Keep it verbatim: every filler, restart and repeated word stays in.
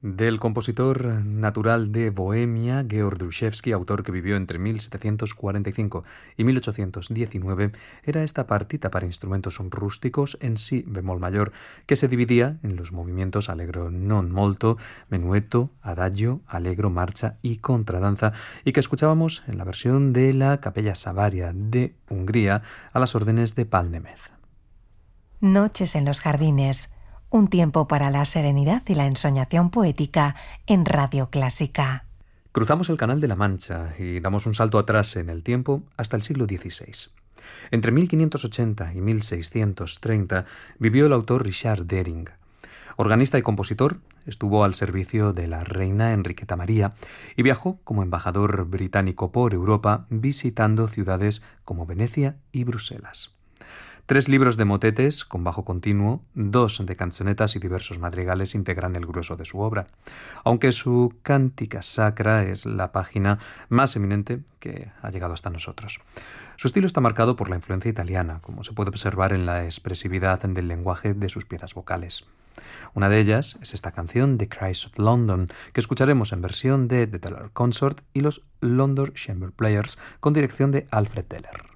Del compositor natural de Bohemia, Georg Druszewski, autor que vivió entre mil setecientos cuarenta y cinco y mil ochocientos diecinueve, era esta partita para instrumentos rústicos en si bemol mayor, que se dividía en los movimientos allegro non molto, menuetto, adagio, allegro, marcha y contradanza, y que escuchábamos en la versión de la Capella Savaria de Hungría a las órdenes de Pál Németh. Noches en los jardines. Un tiempo para la serenidad y la ensoñación poética en Radio Clásica. Cruzamos el Canal de la Mancha y damos un salto atrás en el tiempo hasta el siglo dieciséis. Entre mil quinientos ochenta y mil seiscientos treinta vivió el autor Richard Dering. Organista y compositor, estuvo al servicio de la reina Enriqueta María y viajó como embajador británico por Europa, visitando ciudades como Venecia y Bruselas. Tres libros de motetes con bajo continuo, dos de canzonetas y diversos madrigales integran el grueso de su obra, aunque su Cantica Sacra es la página más eminente que ha llegado hasta nosotros. Su estilo está marcado por la influencia italiana, como se puede observar en la expresividad del lenguaje de sus piezas vocales. Una de ellas es esta canción, The Cries of London, que escucharemos en versión de The Teller Consort y los London Chamber Players con dirección de Alfred Teller.